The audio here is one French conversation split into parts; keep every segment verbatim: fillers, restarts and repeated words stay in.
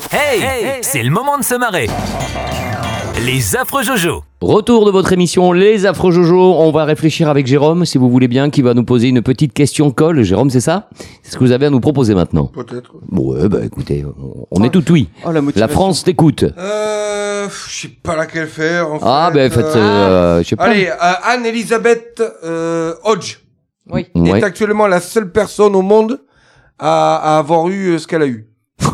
Hey, hey, c'est le moment de se marrer. Les affreux Jojo. Retour de votre émission Les Affreux Jojo. On va réfléchir avec Jérôme, si vous voulez bien, qui va nous poser une petite question colle. Jérôme, c'est ça? C'est ce que vous avez à nous proposer maintenant? Peut-être. Ouais, bah écoutez, on, on est tout oui. Oh, la, la France t'écoute. Euh, je sais pas laquelle faire. En Ah, fait. ben faites, euh, je sais pas. Allez, euh, Anne-Elisabeth euh, Hodge Oui. Ouais. est actuellement la seule personne au monde à, à avoir eu euh, ce qu'elle a eu.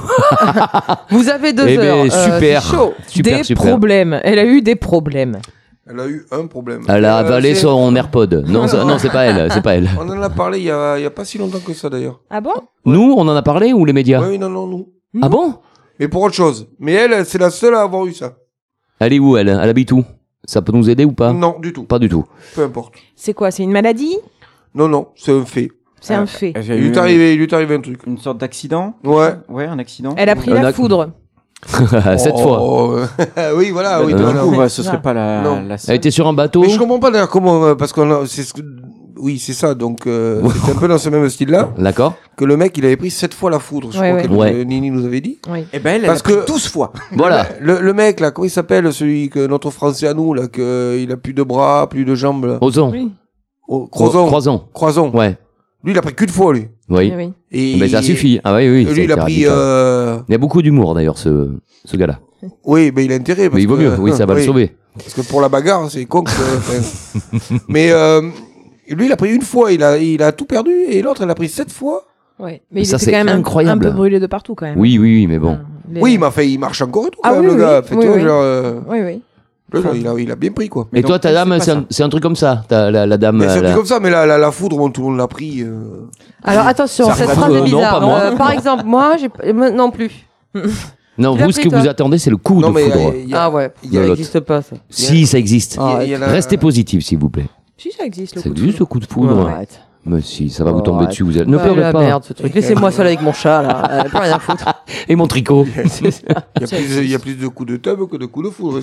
Vous avez deux Eh heures. ben, super. c'est chaud. Super, des super. problèmes. Elle a eu des problèmes. Elle a eu un problème. Elle a Euh, avalé c'est- son AirPod. Non, ça- non, c'est pas elle, c'est pas elle. On en a parlé il y a, il y a pas si longtemps que ça d'ailleurs. Ah bon? Nous, on en a parlé ou les médias? Oui, non, non, nous. Ah bon? Mais pour autre chose. Mais elle, c'est la seule à avoir eu ça. Elle est où elle? Elle habite où? Ça peut nous aider ou pas? Non, du tout. Pas du tout. Peu importe. C'est quoi? C'est une maladie? Non, non, c'est un fait. C'est un fait. Elle Il a lui eu est arrivé, il lui est arrivé un truc. une sorte d'accident. Ouais. Ouais, un accident. Elle a pris Un la ac- foudre. Cette fois. Oh, euh, oui, voilà, oui. Euh, Du voilà. coup, Ouais, bah, ce c'est serait ça. pas la, Non. la Elle seule. était sur un bateau. Mais je comprends pas d'ailleurs comment, euh, parce qu'on a, c'est ce que, oui, c'est ça, donc euh, c'est un peu dans ce même style-là D'accord. que le mec il avait pris sept fois la foudre, je Ouais, crois ouais. que Ouais. euh, Nini nous avait dit. Oui. Eh ben, elle, elle Parce a pris que- douze fois. Voilà. Le, le mec là, comment il s'appelle, celui que notre Français à nous là, que il a plus de bras, plus de jambes. Là. Ozon. Oui. Oh, Croison. Croison. Croison. Ouais. Lui il a pris qu'une fois lui. Oui. Oui. Et Mais ça suffit. Ah oui, oui. et ça lui il a été pris. radical. Euh... Il y a beaucoup d'humour d'ailleurs, ce, ce gars-là. Oui, mais il a intérêt. Parce Mais il vaut que, mieux. Oui, ça va le oui. sauver. Parce que pour la bagarre, c'est con. que- enfin. Mais euh, lui il a pris une fois, il a, il a tout perdu, et l'autre elle a pris sept fois. Ouais. Mais il Ça, était c'est quand même un- incroyable. un peu brûlé de partout quand même. Oui, oui, oui, mais bon. Ah, les- Oui, mais enfin il marche encore et tout, quand Ah même, oui, le gars. oui. Fait, Oui, tu vois, oui. genre, euh, Oui, oui. le gars, il, a, il a bien pris quoi. Mais Et toi, donc, ta elle, dame, c'est c'est pas un, c'est un truc comme ça. Ta- la, la dame. Mais c'est un la- truc comme ça, mais la, la, la foudre, bon, tout le monde l'a pris. euh. Alors attention, Ça cette regarde, phrase euh, est non, bizarre. pas moi. Euh, par exemple, moi, j'ai euh, non plus. Non, Tu l'as vous, ce pris, que vous toi attendez, c'est le coup Non, de mais foudre. il y a- Ah ouais. il y a- De Ça l'autre. n'existe pas ça. Si, ça existe. Ah, il y a la- Restez positif, s'il vous plaît. Si ça existe le Ça coup de existe, le foudre. coup de foudre. Ouais, arrête. Mais si, ça va vous Oh, tomber arrête. dessus. Vous allez... Ne Ouais, pleurez la pas. merde ce truc. Laissez-moi seul avec mon chat là. Euh, plus rien à foutre. Et mon tricot. C'est ça. Il y a plus de- il y a plus de coups de tub que de coups de foudre.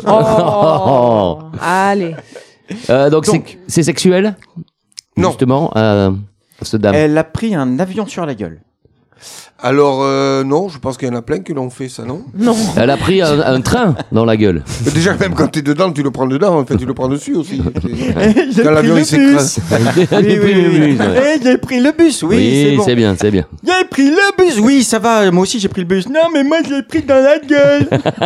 Oh. Allez. Euh, donc, Donc. c'est- c'est sexuel? Non. Justement, euh, cette dame. Elle a pris un avion sur la gueule. Alors, euh, non, je pense qu'il y en a plein qui l'ont fait, ça, non? Non. Elle a pris un, un train dans la gueule. Mais déjà, même quand t'es dedans, tu le prends dedans, en fait, tu le prends dessus aussi. J'ai Quand l'avion il s'écrase. Oui, oui, oui. Eh, j'ai pris le bus, oui, Oui, c'est bon. c'est bien, c'est bien. J'ai pris le bus, oui, ça va. Moi aussi, j'ai pris le bus. Non, mais moi, je l'ai pris dans la gueule.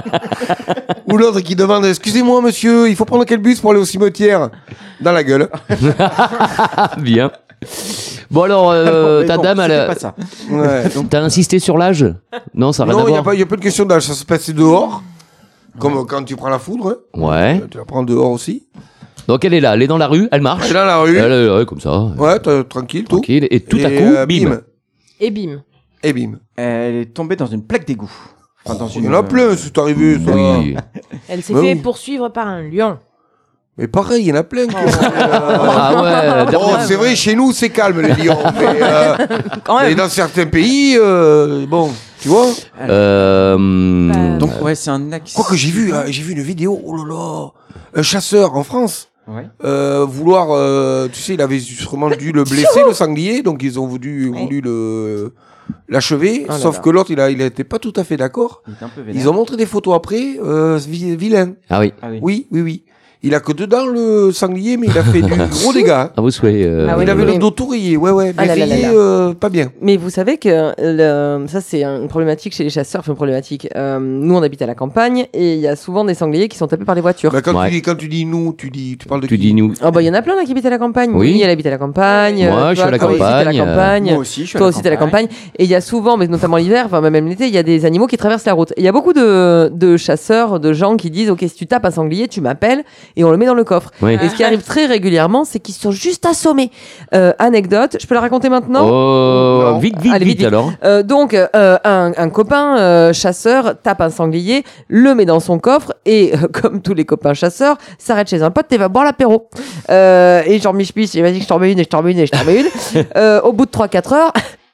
Ou l'autre qui demande, excusez-moi, monsieur, il faut prendre quel bus pour aller au cimetière? Dans la gueule. Ah, bien. Bon alors, euh, Mais ta bon, dame, elle c'était a... pas ça. Ouais. T'as insisté sur l'âge? Non, ça n'a rien Non, à il n'y a, voir. pas- y a pas de question d'âge, ça se passe dehors. Comme quand tu prends la foudre, hein. Ouais. Tu la prends dehors aussi. Donc elle est là, elle est dans la rue, elle marche. C'est dans la rue. Elle est là, comme ça. Ouais, t'as- tranquille, tout. Tranquille. Et tout à Et, coup, euh, bim. Et bim. Et bim. Elle est tombée dans une plaque d'égout. Enfin, dans Il une... y en a plein, c'est arrivé, ça. Oui. Elle s'est Bah fait oui. poursuivre par un lion. Mais pareil, il y en a plein. qui- Ah ouais, la Bon, dernière- c'est vrai, chez nous, c'est calme, les lions. mais, euh, Quand mais même. dans certains pays, euh, bon, tu vois. Euh, Bah, Donc, ouais, c'est un accident. Quoi que j'ai vu, hein, j'ai vu une vidéo, oh là là, un chasseur en France, Ouais. euh, vouloir, euh, tu sais, il avait sûrement dû le blesser, le sanglier, donc ils ont voulu, Ouais. voulu le l'achever, Oh là sauf là. que l'autre, il a, il était pas tout à fait d'accord. Il était un peu vénère. Ils ont montré des photos après, euh, vi- vilain. Ah oui, Ah oui. Oui, oui, oui. Il a que dedans le sanglier, mais il a fait du gros dégâts. à vous souhaitez. euh, Ah oui, il avait oui. le dos tout rayé, ouais, ouais, mais Ah là là rayé, là là. euh, pas bien. Mais vous savez que le- ça, c'est une problématique chez les chasseurs. Enfin, une problématique. Euh, nous, on habite à la campagne et il y a souvent des sangliers qui sont tapés par les voitures. Bah, quand, Ouais. tu dis, quand tu dis nous, tu dis, tu parles de Tu qui dis nous. Oh, bah, il y en a plein là qui habitent à la campagne. Oui. Oui, elle habite à la campagne. Moi, euh, je suis toi, à la toi aussi, t'es à campagne, la euh, campagne. Moi aussi, je suis à Toi la aussi, t'es à la campagne. campagne. Et il y a souvent, mais notamment l'hiver, enfin même l'été, il y a des animaux qui traversent la route. Et il y a beaucoup de, de chasseurs, de gens qui disent, ok, si tu tapes un sanglier, tu m'appelles et on le met dans le coffre. Oui. Et ce qui arrive très régulièrement, c'est qu'ils sont juste assommés. Euh, anecdote, je peux la raconter maintenant? Oh, Non. vite, vite, Allez, vite, vite, vite. alors. Euh, donc, euh, un, un copain euh, chasseur tape un sanglier, le met dans son coffre et, euh, comme tous les copains chasseurs, s'arrête chez un pote et va boire l'apéro. Euh, et genre, mich mich, vas-y, je t'en mets une et je t'en mets une et je t'en mets une. Euh, au bout de trois quatre heures,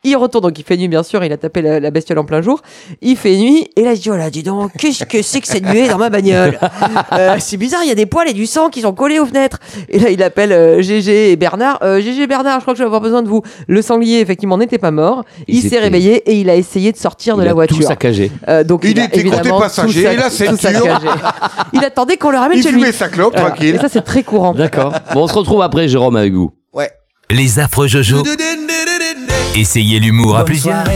Il retourne, donc il fait nuit bien sûr, il a tapé la, la bestiole en plein jour. Il fait nuit et là il dit oh là dis donc qu'est-ce que c'est que cette nuée dans ma bagnole euh, c'est bizarre, il y a des poils et du sang qui sont collés aux fenêtres. Et là il appelle euh, Gégé et Bernard. Euh, Gégé Bernard, je crois que je vais avoir besoin de vous. Le sanglier effectivement n'était pas mort. Il, il s'est réveillé et il a essayé de sortir de il la a voiture. Tout saccagé. Euh, donc il, il a était côté évidemment passager, tout la sac- tout ceinture. saccagé. Il attendait qu'on le ramène Il chez lui. fumait sa clope, Voilà. tranquille. Et ça c'est très courant. D'accord. Bon, on se retrouve après, Jérôme, avec vous. Ouais. Les affreux Jojo. Essayez l'humour à plusieurs.